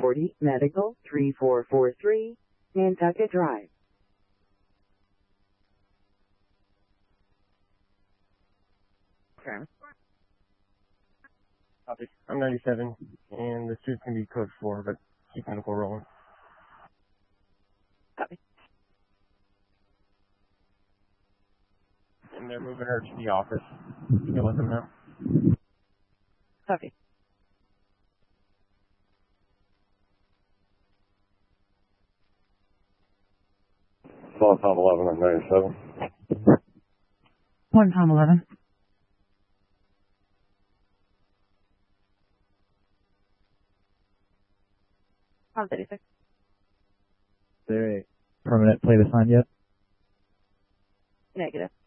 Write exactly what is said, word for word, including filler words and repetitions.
forty Medical, three four four three, Nantucket Drive. Okay. Copy. I'm ninety-seven, and the suit's going to be code four, but keep medical rolling. Copy. And they're moving her to the office. You can let them know. Copy. One Tom eleven at ninety-seven. One Tom eleven. Tom thirty-six. Is there a permanent plate assigned yet? Negative.